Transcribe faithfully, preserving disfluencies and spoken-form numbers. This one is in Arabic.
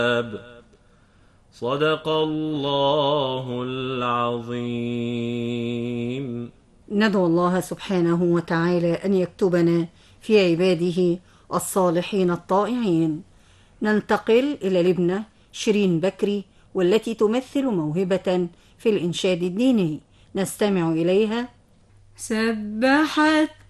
صدق الله العظيم. ندعو الله سبحانه وتعالى أن يكتبنا في عباده الصالحين الطائعين. ننتقل إلى لبنى شيرين بكري، والتي تمثل موهبة في الإنشاد الديني. نستمع إليها. سبحت